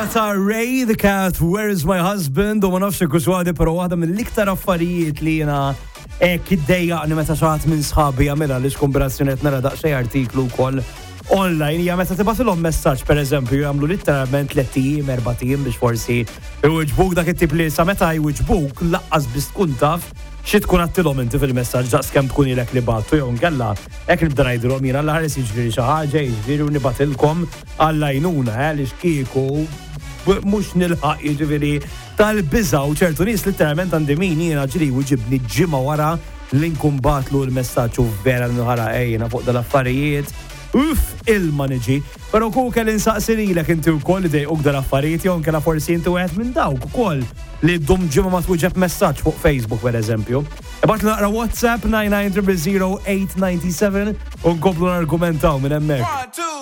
Hija ta' Ray the Cat, Where is my husband? U ma nafx kuswadi, pero waħda mill-iktar affarijiet li jena kiddejjaqni meta xaħat minn sħabi għamela li xkombinazzjoniet nara daqxej artiklu wkoll online, hija meta tibatilhom messaġġ pereżempju jagħmlu litteralment 3 tim, 4 tim biex forsi iwiġbuk dak it-tip li sa meta jwiġbuk laqqas biss tkun taf xi tkun għattilhom inti fil-messaġġ daqs kemm tkun ilek li battu jew nkella hekk nibda ngħidilhom jiena l-ħares jiġri xi ħaġa jiġifieri nibatilkom għall-għajnuna li xkieku mhux nilħaq jiġifieri tal-biża u ċertu nies litteralment għandi min jiena ġri jwiġibni ġimgħa wara li nkun batlu l-messaġġ u vera nħara ejjena fuq dal-affarijiet. Ilma niġi, pero ku kell insaqsi lilek inti wkoll idej u gdar affarijiet jew kella forsi inti wieħed minn dawk ukoll li ddum ġimgħa ma twieġeb messaġġ fuq Facebook pereżempju. Ibgħat naqra WhatsApp 9900897 u nkomplu nargumentaw minn hemmhekk.